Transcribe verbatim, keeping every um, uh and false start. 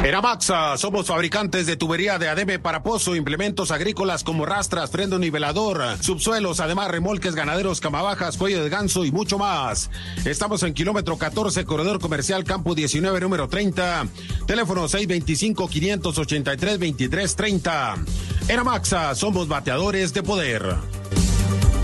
En Amaxa somos fabricantes de tubería de ademe para pozo, implementos agrícolas como rastras, freno nivelador, subsuelos, además remolques ganaderos, camabajas, cuello de ganso y mucho más. Estamos en kilómetro catorce, corredor comercial Campo diecinueve, número treinta. Teléfono seis veinticinco, quinientos ochenta y tres, veintitrés treinta. En Amaxa somos bateadores de poder.